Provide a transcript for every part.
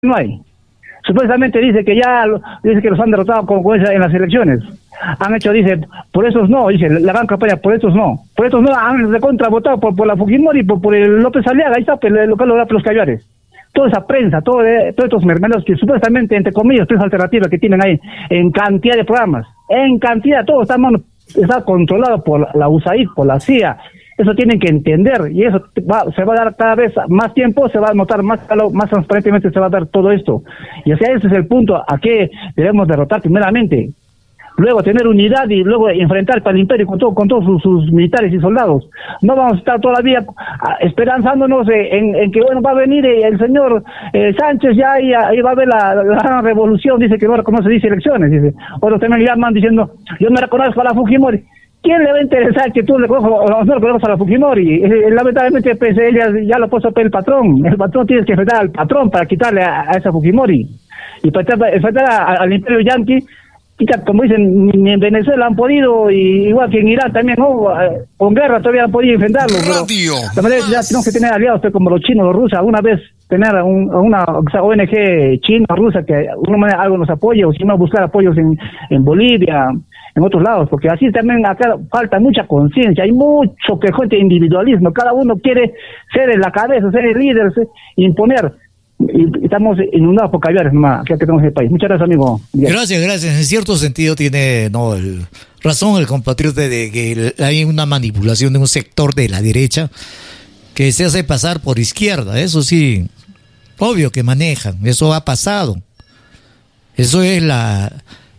no hay. Supuestamente dice que dice que los han derrotado en las elecciones. Han hecho, dice, por esos no, dice, la gran campaña, por estos no han votado por la Fujimori, por el López Aliaga, ahí está, el local de los Caviares. Toda esa prensa, todos estos mermelados que supuestamente, entre comillas, prensa alternativa que tienen ahí, en cantidad de programas, todo está controlado por la USAID, por la CIA. Eso tienen que entender, y eso se va a dar cada vez más tiempo, se va a notar más transparentemente, se va a dar todo esto. Y ese es el punto a que debemos derrotar primeramente. Luego tener unidad y luego enfrentar al imperio con todos sus militares y soldados. No vamos a estar todavía esperanzándonos en que bueno va a venir el señor Sánchez ya y ahí va a haber la revolución, dice que no reconoce, dice elecciones, dice. Otros también llaman diciendo, yo no reconozco a la Fujimori. ¿Quién le va a interesar que tú le conozcas a la Fujimori? Lamentablemente pues, ella ya lo puso el patrón. El patrón tiene que enfrentar al patrón para quitarle a esa Fujimori. Y para enfrentar al imperio yanqui, como dicen, ni en Venezuela han podido, y igual que en Irán también, ¿no? Con guerra todavía han podido enfrentarlo. Pero ya tenemos que tener aliados, como los chinos, los rusos. Alguna vez tener una ONG china, rusa, que de alguna manera algo nos apoye, o si no, buscar apoyos en Bolivia, en otros lados, porque así también acá falta mucha conciencia, hay mucho quejote de individualismo, cada uno quiere ser en la cabeza, ser el líder, imponer. Y estamos inundados por Caviares nomás, que tenemos en el país. Muchas gracias, amigo. Gracias. En cierto sentido tiene razón el compatriota de que hay una manipulación de un sector de la derecha que se hace pasar por izquierda. Eso sí, obvio que manejan, eso ha pasado. Eso es la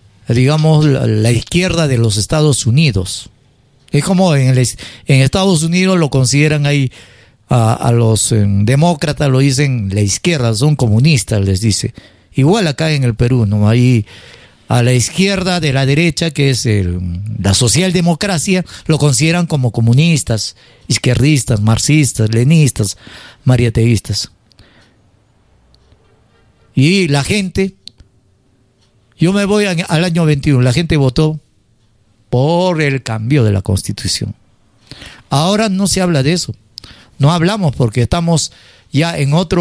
izquierda de los Estados Unidos. Es como en Estados Unidos lo consideran ahí a los demócratas, lo dicen la izquierda, son comunistas, les dice. Igual acá en el Perú, ¿no? Ahí a la izquierda de la derecha, que es la socialdemocracia, lo consideran como comunistas, izquierdistas, marxistas, lenistas, mariateístas. Y la gente, yo me voy al año 21, la gente votó por el cambio de la Constitución. Ahora no se habla de eso. No hablamos porque estamos ya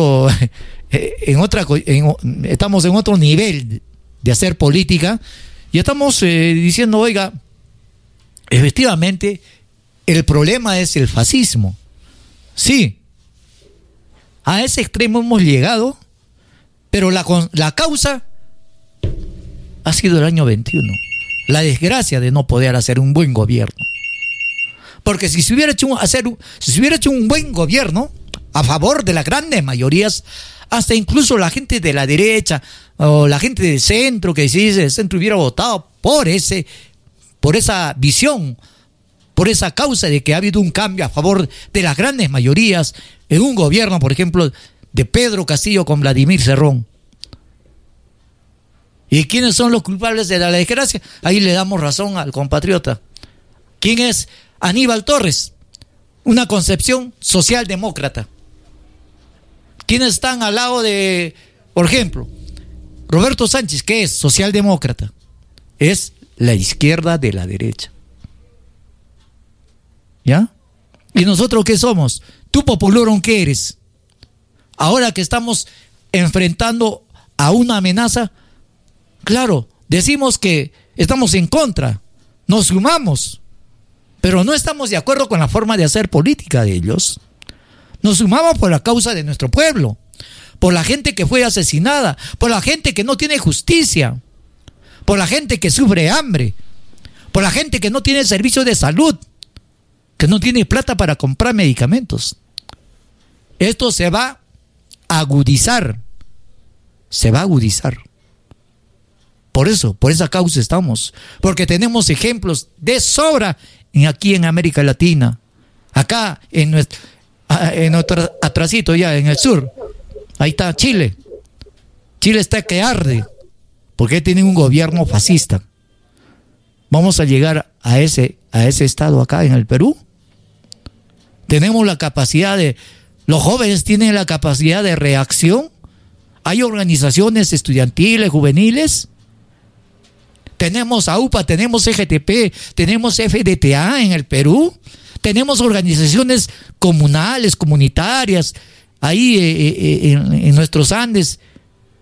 estamos en otro nivel de hacer política y estamos diciendo, oiga, efectivamente el problema es el fascismo. Sí, a ese extremo hemos llegado, pero la causa ha sido el año 21, la desgracia de no poder hacer un buen gobierno. Porque si se hubiera hecho un buen gobierno a favor de las grandes mayorías, hasta incluso la gente de la derecha o la gente del centro, que si dice el centro hubiera votado por esa visión, por esa causa de que ha habido un cambio a favor de las grandes mayorías en un gobierno, por ejemplo, de Pedro Castillo con Vladimir Cerrón. ¿Y quiénes son los culpables de la desgracia? Ahí le damos razón al compatriota. ¿Quién es? Aníbal Torres, una concepción socialdemócrata. ¿Quiénes están al lado de, por ejemplo, Roberto Sánchez, que es socialdemócrata? Es la izquierda de la derecha. ¿Ya? ¿Y nosotros qué somos? ¿Tú popularon qué eres? Ahora que estamos enfrentando a una amenaza, claro, decimos que estamos en contra, nos sumamos, pero no estamos de acuerdo con la forma de hacer política de ellos. Nos sumamos por la causa de nuestro pueblo, por la gente que fue asesinada, por la gente que no tiene justicia, por la gente que sufre hambre, por la gente que no tiene servicio de salud, que no tiene plata para comprar medicamentos. Esto se va a agudizar, Por eso, por esa causa estamos, porque tenemos ejemplos de sobra aquí en América Latina, acá en nuestro atrasito ya en el sur. Ahí está Chile. Chile está que arde porque tiene un gobierno fascista. ¿Vamos a llegar a ese estado acá en el Perú? Tenemos la capacidad los jóvenes tienen la capacidad de reacción. Hay organizaciones estudiantiles, juveniles. Tenemos AUPA, tenemos EGTP, tenemos FDTA en el Perú, tenemos organizaciones comunales, comunitarias, ahí en nuestros Andes,